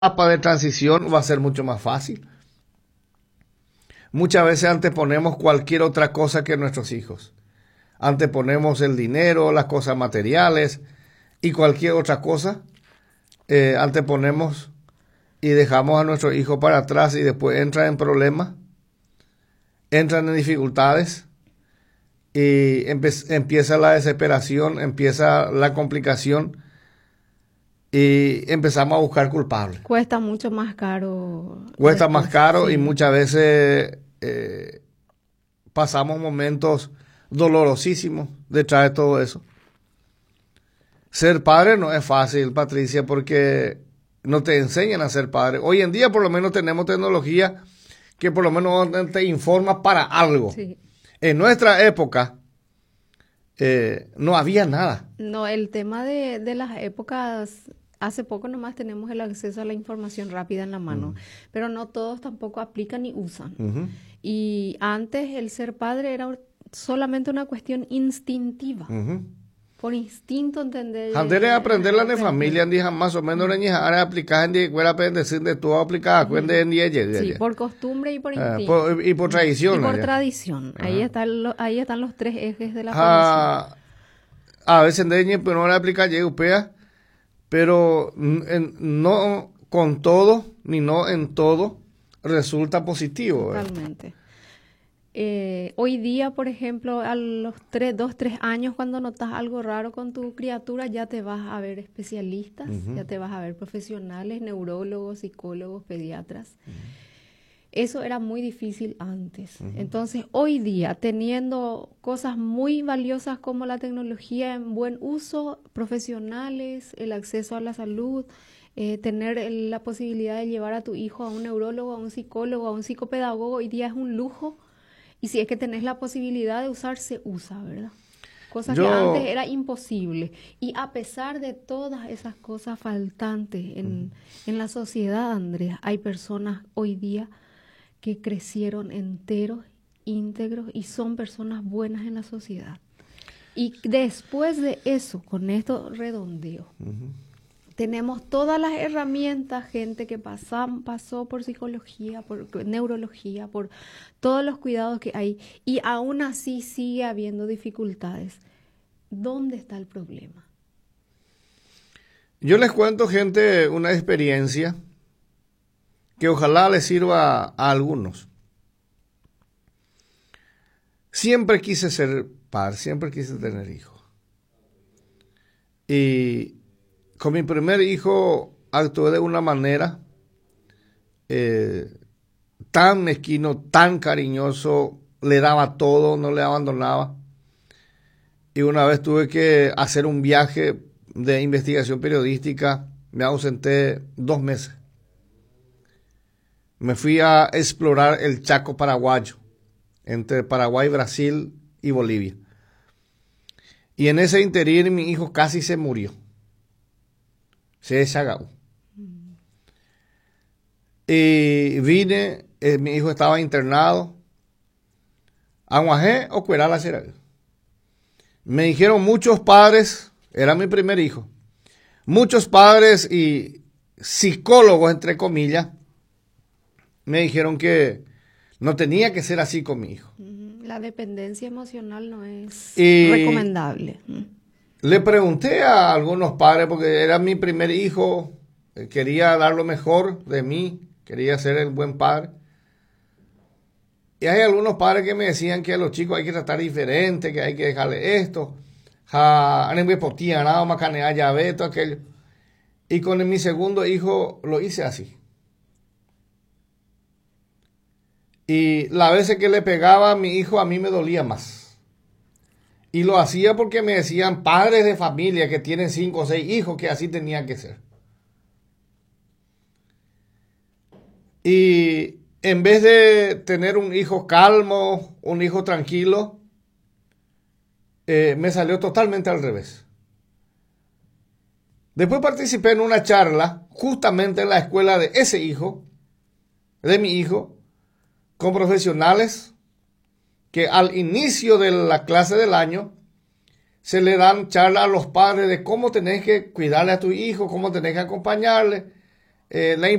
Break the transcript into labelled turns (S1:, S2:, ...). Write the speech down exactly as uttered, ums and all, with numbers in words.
S1: etapa de transición va a ser mucho más fácil. Muchas veces anteponemos cualquier otra cosa que nuestros hijos. Anteponemos el dinero, las cosas materiales y cualquier otra cosa. Eh, anteponemos y dejamos a nuestros hijos para atrás y después entran en problemas, entran en dificultades y empe- empieza la desesperación, empieza la complicación y empezamos a buscar culpables.
S2: Cuesta mucho más caro.
S1: Cuesta
S2: después,
S1: más caro
S2: sí.
S1: y muchas veces eh, pasamos momentos dolorosísimos detrás de todo eso. Ser padre no es fácil, Patricia, porque no te enseñan a ser padre. Hoy en día por lo menos tenemos tecnología que por lo menos te informa para algo.
S2: Sí.
S1: En nuestra época eh, no había nada.
S2: No, el tema de, de las épocas, hace poco nomás tenemos el acceso a la información rápida en la mano,
S1: Mm.
S2: pero no todos tampoco aplican ni usan.
S1: Ujú.
S2: Y antes el ser padre era solamente una cuestión instintiva.
S1: Ujú.
S2: Por instinto entender.
S1: Andere aprender la de familia, andi más o menos ni ahora aplicar en fuera decir de todo aplicar, cuende en día.
S2: Sí, por costumbre y por
S1: Ah,
S2: instinto.
S1: por- y por tradición.
S2: Y por
S1: ¿no?
S2: tradición. Ahí,
S1: Ajá.
S2: están lo- ahí están los tres ejes de la formación.
S1: Ah, a veces de pero no le aplica llega upea, pero n- en- no con todo ni no en todo resulta positivo. ¿verdad?
S2: Totalmente. Eh, hoy día, por ejemplo, a los tres, dos, tres años, cuando notas algo raro con tu criatura, ya te vas a ver especialistas,
S1: Ujú.
S2: ya te vas a ver profesionales, neurólogos, psicólogos, pediatras. Eso era muy difícil antes. Entonces, hoy día, teniendo cosas muy valiosas como la tecnología en buen uso, profesionales, el acceso a la salud, eh, tener el- la posibilidad de llevar a tu hijo a un neurólogo, a un psicólogo, a un psicopedagogo, hoy día es un lujo. Y si es que tenés la posibilidad de usar, se usa, ¿verdad? Cosas que
S1: Yo-
S2: antes era imposible. Y a pesar de todas esas cosas faltantes en, en la sociedad, Andrea, hay personas hoy día que crecieron enteros, íntegros y son personas buenas en la sociedad. Y después de eso, con esto redondeo, tenemos todas las herramientas, gente que pasan, pasó por psicología, por neurología, por todos los cuidados que hay, y aún así sigue habiendo dificultades. ¿Dónde está el problema?
S1: Yo les cuento, gente, una experiencia que ojalá les sirva a algunos. Siempre quise ser padre, siempre quise tener hijos. Y con mi primer hijo actué de una manera eh, tan mezquino, tan cariñoso, le daba todo, no le abandonaba. Y una vez tuve que hacer un viaje de investigación periodística, me ausenté dos meses. Me fui a explorar el Chaco paraguayo, entre Paraguay, Brasil y Bolivia. Y en ese interín mi hijo casi se murió. Se desagó. Y vine, eh, mi hijo estaba internado. Aguajé o cuerá la cera. Me dijeron muchos padres, era mi primer hijo, muchos padres y psicólogos, entre comillas, me dijeron que no tenía que ser así con mi hijo.
S2: La dependencia emocional no es
S1: Y-
S2: recomendable.
S1: Le pregunté a algunos padres, porque era mi primer hijo, eh, quería dar lo mejor de mí, quería ser el buen padre. Y hay algunos padres que me decían que a los chicos hay que tratar diferente, que hay que dejarle esto. Ja, no me potía nada más canear llave, todo aquello. Y con mi segundo hijo lo hice así. Y las veces que le pegaba a mi hijo, a mí me dolía más. Y lo hacía porque me decían padres de familia que tienen cinco o seis hijos que así tenía que ser. Y en vez de tener un hijo calmo, un hijo tranquilo, eh, me salió totalmente al revés. Después participé en una charla justamente en la escuela de ese hijo, de mi hijo, con profesionales que al inicio de la clase del año se le dan charlas a los padres de cómo tenés que cuidarle a tu hijo, cómo tenés que acompañarle. eh, la